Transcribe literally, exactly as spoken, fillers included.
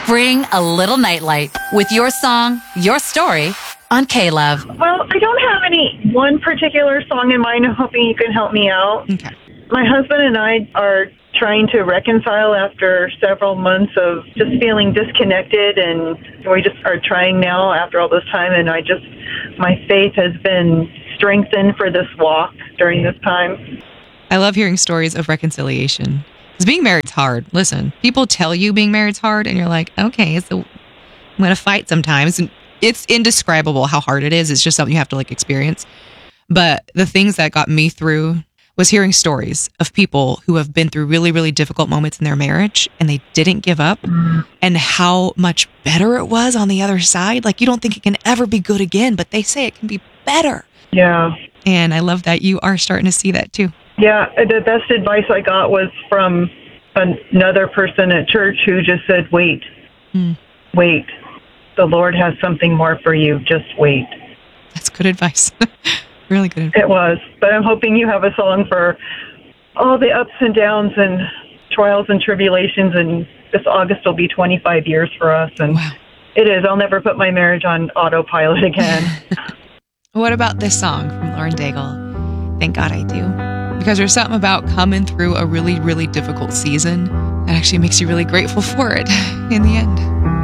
Bring a little nightlight with your song, your story on K-Love. Well, I don't have any one particular song in mind. I'm hoping you can help me out. Okay. My husband and I are trying to reconcile after several months of just feeling disconnected, and we just are trying now after all this time, and I just, my faith has been strengthened for this walk during this time. I love hearing stories of reconciliation. Because being married's hard. Listen, people tell you being married's hard, and you're like, okay, so I'm going to fight sometimes. And it's indescribable how hard it is. It's just something you have to like experience. But the things that got me through was hearing stories of people who have been through really, really difficult moments in their marriage, and they didn't give up, mm. and how much better it was on the other side. Like, you don't think it can ever be good again, but they say it can be better. Yeah. And I love that you are starting to see that too. Yeah, the best advice I got was from another person at church who just said, wait, mm. wait. The Lord has something more for you. Just wait. That's good advice. Really good advice. It was. But I'm hoping you have a song for all the ups and downs and trials and tribulations. And this August will be twenty-five years for us. And wow. It is. I'll never put my marriage on autopilot again. What about this song from Lauren Daigle? Thank God I Do. Because there's something about coming through a really, really difficult season that actually makes you really grateful for it in the end.